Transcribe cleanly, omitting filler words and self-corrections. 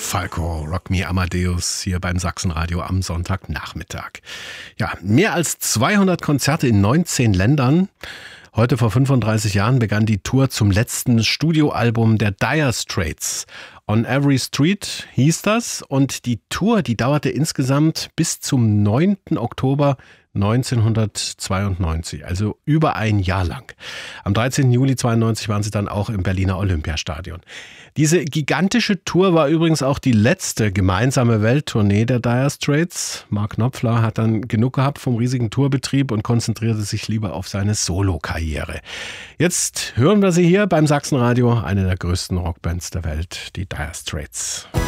Falco, Rock Me Amadeus hier beim Sachsenradio am Sonntagnachmittag. Ja, mehr als 200 Konzerte in 19 Ländern. Heute vor 35 Jahren begann die Tour zum letzten Studioalbum der Dire Straits. On Every Street hieß das, und die Tour, die dauerte insgesamt bis zum 9. Oktober 1992, also über ein Jahr lang. Am 13. Juli 92 waren sie dann auch im Berliner Olympiastadion. Diese gigantische Tour war übrigens auch die letzte gemeinsame Welttournee der Dire Straits. Mark Knopfler hat dann genug gehabt vom riesigen Tourbetrieb und konzentrierte sich lieber auf seine Solokarriere. Jetzt hören wir sie hier beim Sachsenradio, eine der größten Rockbands der Welt, die Dire Straits.